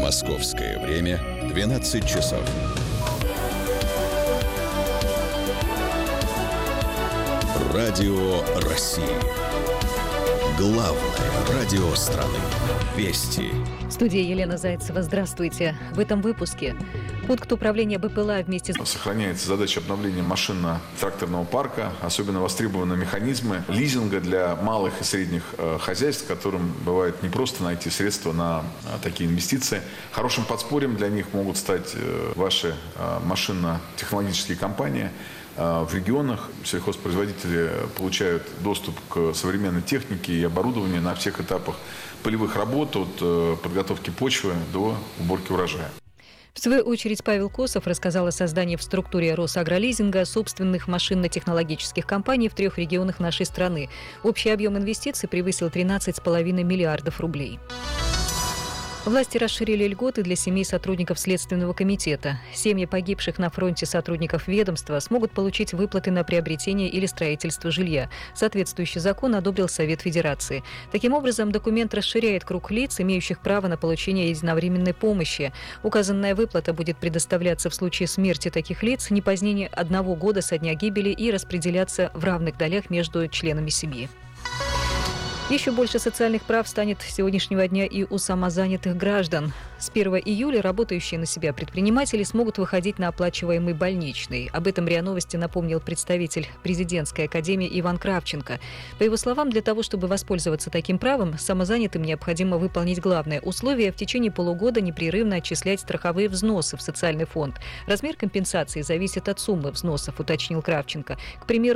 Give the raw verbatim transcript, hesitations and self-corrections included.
Московское время двенадцать часов. Радио России. Главное радио страны. Вести. В студии Елена Зайцева. Здравствуйте. В этом выпуске пункт управления БПЛА вместе с... Сохраняется задача обновления машинно-тракторного парка. Особенно востребованы механизмы лизинга для малых и средних э, хозяйств, которым бывает непросто найти средства на э, такие инвестиции. Хорошим подспорьем для них могут стать э, ваши э, машинно-технологические компании. В регионах сельхозпроизводители получают доступ к современной технике и оборудованию на всех этапах полевых работ, от подготовки почвы до уборки урожая. В свою очередь Павел Косов рассказал о создании в структуре Росагролизинга собственных машинно-технологических компаний в трех регионах нашей страны. Общий объем инвестиций превысил тринадцать целых пять десятых миллиардов рублей. Власти расширили льготы для семей сотрудников Следственного комитета. Семьи погибших на фронте сотрудников ведомства смогут получить выплаты на приобретение или строительство жилья. Соответствующий закон одобрил Совет Федерации. Таким образом, документ расширяет круг лиц, имеющих право на получение единовременной помощи. Указанная выплата будет предоставляться в случае смерти таких лиц не позднее одного года со дня гибели и распределяться в равных долях между членами семьи. Еще больше социальных прав станет с сегодняшнего дня и у самозанятых граждан. С первого июля работающие на себя предприниматели смогут выходить на оплачиваемый больничный. Об этом РИА Новости напомнил представитель президентской академии Иван Кравченко. По его словам, для того, чтобы воспользоваться таким правом, самозанятым необходимо выполнить главное условие – в течение полугода непрерывно отчислять страховые взносы в социальный фонд. Размер компенсации зависит от суммы взносов, уточнил Кравченко. К примеру,